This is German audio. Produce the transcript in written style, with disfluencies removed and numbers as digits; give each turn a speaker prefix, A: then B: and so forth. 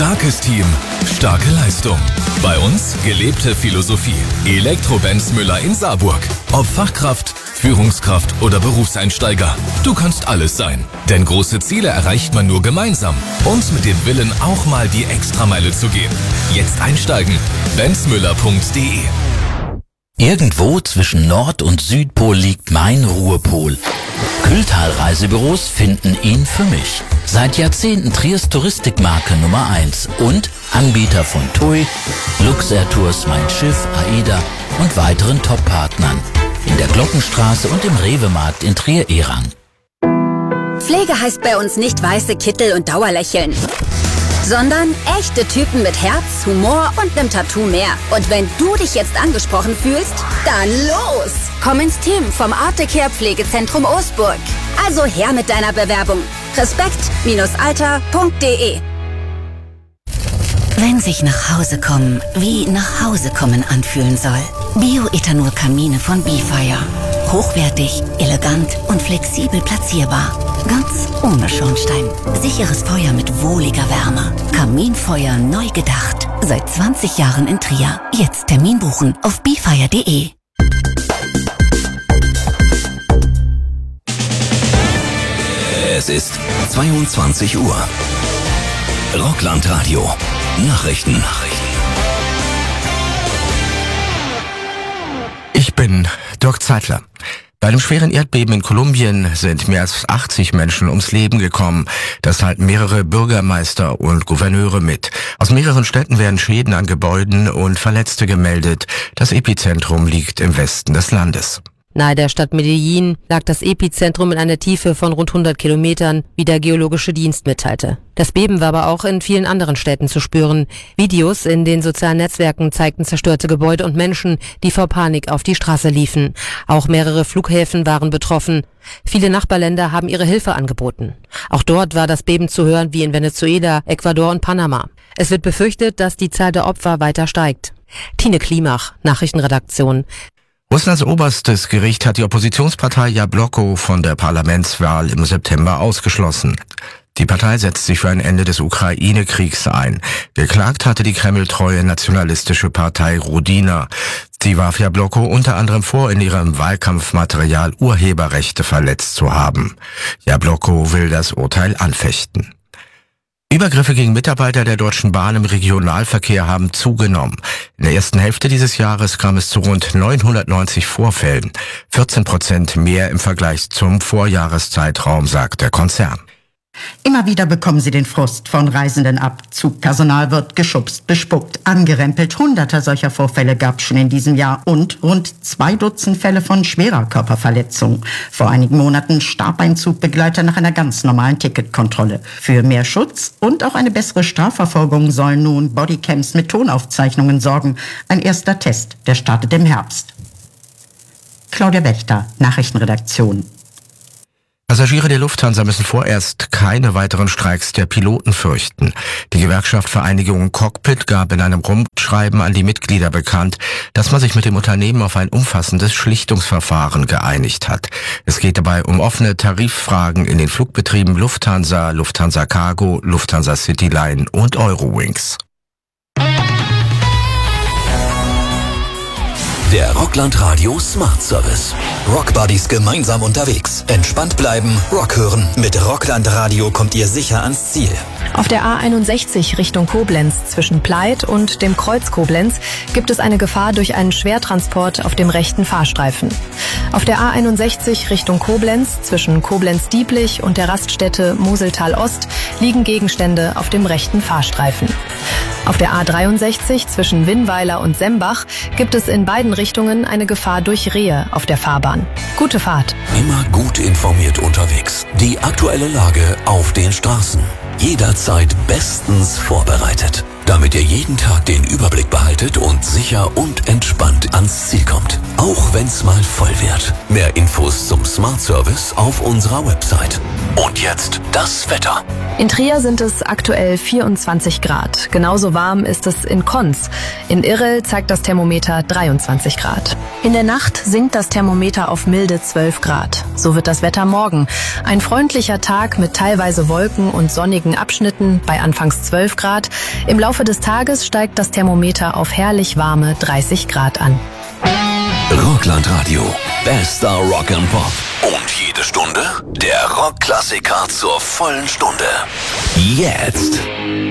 A: Starkes Team, starke Leistung. Bei uns gelebte Philosophie. Elektro Benz Müller in Saarburg. Ob Fachkraft, Führungskraft oder Berufseinsteiger. Du kannst alles sein. Denn große Ziele erreicht man nur gemeinsam. Und mit dem Willen, auch mal die Extrameile zu gehen. Jetzt einsteigen. benzmüller.de.
B: Irgendwo zwischen Nord- und Südpol liegt mein Ruhepol. Kühltal Reisebüros finden ihn für mich. Seit Jahrzehnten Triers Touristikmarke Nummer 1 und Anbieter von TUI, Luxair Tours Mein Schiff, AIDA und weiteren Top-Partnern. In der Glockenstraße und im Rewe-Markt in Trier-Erang.
C: Pflege heißt bei uns nicht weiße Kittel und Dauerlächeln, sondern echte Typen mit Herz, Humor und nem Tattoo mehr. Und wenn du dich jetzt angesprochen fühlst, dann los! Komm ins Team vom Artecare Pflegezentrum Osburg. Also her mit deiner Bewerbung. Respekt-alter.de.
D: Wenn sich nach Hause kommen wie nach Hause kommen anfühlen soll. Bioethanol-Kamine von BeFire. Hochwertig, elegant und flexibel platzierbar. Ganz ohne Schornstein. Sicheres Feuer mit wohliger Wärme. Kaminfeuer neu gedacht. Seit 20 Jahren in Trier. Jetzt Termin buchen auf befire.de.
E: Es ist 22 Uhr. Rockland-Radio. Nachrichten.
F: Ich bin Dirk Zeitler. Bei einem schweren Erdbeben in Kolumbien sind mehr als 80 Menschen ums Leben gekommen. Das halten mehrere Bürgermeister und Gouverneure mit. Aus mehreren Städten werden Schäden an Gebäuden und Verletzte gemeldet. Das Epizentrum liegt im Westen des Landes.
G: Nahe der Stadt Medellin lag das Epizentrum in einer Tiefe von rund 100 Kilometern, wie der Geologische Dienst mitteilte. Das Beben war aber auch in vielen anderen Städten zu spüren. Videos in den sozialen Netzwerken zeigten zerstörte Gebäude und Menschen, die vor Panik auf die Straße liefen. Auch mehrere Flughäfen waren betroffen. Viele Nachbarländer haben ihre Hilfe angeboten. Auch dort war das Beben zu hören wie in Venezuela, Ecuador und Panama. Es wird befürchtet, dass die Zahl der Opfer weiter steigt. Tine Klimach, Nachrichtenredaktion.
F: Russlands oberstes Gericht hat die Oppositionspartei Jabloko von der Parlamentswahl im September ausgeschlossen. Die Partei setzt sich für ein Ende des Ukraine-Kriegs ein. Geklagt hatte die kremltreue nationalistische Partei Rodina. Sie warf Jabloko unter anderem vor, in ihrem Wahlkampfmaterial Urheberrechte verletzt zu haben. Jabloko will das Urteil anfechten. Übergriffe gegen Mitarbeiter der Deutschen Bahn im Regionalverkehr haben zugenommen. In der ersten Hälfte dieses Jahres kam es zu rund 990 Vorfällen, 14% mehr im Vergleich zum Vorjahreszeitraum, sagt der Konzern.
H: Immer wieder bekommen sie den Frust von Reisenden ab. Zugpersonal wird geschubst, bespuckt, angerempelt. Hunderte solcher Vorfälle gab es schon in diesem Jahr und rund 2 Dutzend Fälle von schwerer Körperverletzung. Vor einigen Monaten starb ein Zugbegleiter nach einer ganz normalen Ticketkontrolle. Für mehr Schutz und auch eine bessere Strafverfolgung sollen nun Bodycams mit Tonaufzeichnungen sorgen. Ein erster Test, der startet im Herbst. Claudia Wächter, Nachrichtenredaktion.
F: Passagiere der Lufthansa müssen vorerst keine weiteren Streiks der Piloten fürchten. Die Gewerkschaft Vereinigung Cockpit gab in einem Rundschreiben an die Mitglieder bekannt, dass man sich mit dem Unternehmen auf ein umfassendes Schlichtungsverfahren geeinigt hat. Es geht dabei um offene Tariffragen in den Flugbetrieben Lufthansa, Lufthansa Cargo, Lufthansa Cityline und Eurowings.
E: Der Rockland Radio Smart Service. Rockbuddies gemeinsam unterwegs. Entspannt bleiben, Rock hören. Mit Rockland Radio kommt ihr sicher ans Ziel.
I: Auf der A61 Richtung Koblenz zwischen Pleit und dem Kreuz Koblenz gibt es eine Gefahr durch einen Schwertransport auf dem rechten Fahrstreifen. Auf der A61 Richtung Koblenz zwischen Koblenz-Dieblich und der Raststätte Moseltal Ost liegen Gegenstände auf dem rechten Fahrstreifen. Auf der A63 zwischen Winnweiler und Sembach gibt es in beiden Richtungen eine Gefahr durch Rehe auf der Fahrbahn. Gute Fahrt.
E: Immer gut informiert unterwegs. Die aktuelle Lage auf den Straßen. Jederzeit bestens vorbereitet. damit ihr jeden Tag den Überblick behaltet und sicher und entspannt ans Ziel kommt. Auch wenn's mal voll wird. Mehr Infos zum Smart Service auf unserer Website. Und jetzt das Wetter.
I: In Trier sind es aktuell 24 Grad. Genauso warm ist es in Konz. In Irrel zeigt das Thermometer 23 Grad. In der Nacht sinkt das Thermometer auf milde 12 Grad. So wird das Wetter morgen. Ein freundlicher Tag mit teilweise Wolken und sonnigen Abschnitten bei anfangs 12 Grad. Im Laufe des Tages steigt das Thermometer auf herrlich warme 30 Grad an.
E: Rocklandradio. Bester Rock and Pop. Und jede Stunde der Rockklassiker zur vollen Stunde. Jetzt.